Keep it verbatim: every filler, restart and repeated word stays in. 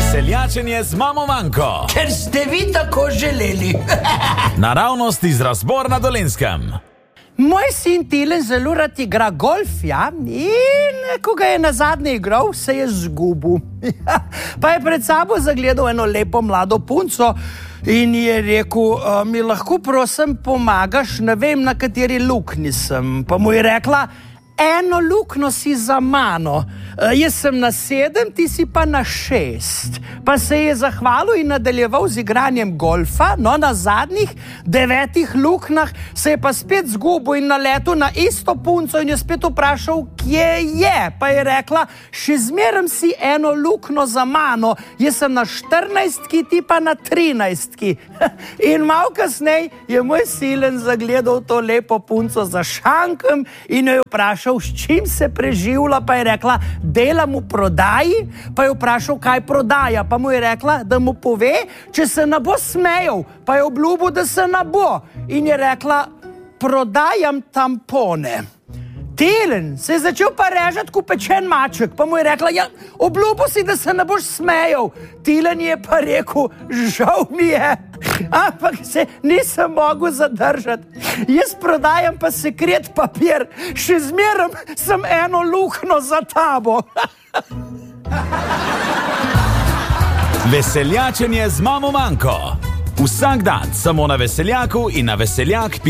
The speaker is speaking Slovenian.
Veseljačenje z mamo Manko. Ker ste vi tako želeli. Naravnost iz Razbor na Dolenjskem. Moj sin Tilen zelo rad igra golf, ja, in ko ga je nazadnje igral, se je zgubil. Pa je pred sabo zagledal eno lepo mlado punco in je rekel, mi lahko prosim pomagaš, ne vem, na kateri luknji sem. Pa mu je rekla, eno luknjo si za mano, jaz sem na sedem, ti si pa na šest. Pa se je zahvalil in nadaljeval z igranjem golfa, no na zadnjih devetih luknjah se je pa spet zgubil in naletel na isto punco in je spet vprašal, kje je. Pa je rekla, še zmeraj si eno luknjo za mano, jaz sem na štirinajstki, ti pa na trinajstki. In malo kasneje je moj Silen zagledal to lepo punco za šankom in jo je vprašal, s čim se preživlja, pa je rekla, delam v prodaji, pa je vprašal, kaj prodaja, pa mu je rekla, da mu pove, če se ne bo smejal, pa je obljubil, da se ne bo. In je rekla, prodajam tampone. Tilen se je začel pa režati kot pečen maček, pa mu je rekla, ja, obljubil si, da se ne boš smejal. Tilen je pa rekel, žal mi je, ampak se nisem mogel zadržati. Jaz prodajam pa sekret papir, še zmeraj sem eno luknjo za tabo. Veseljačenje z mamo Manko. Vsak dan samo na Veseljaku in na veseljak.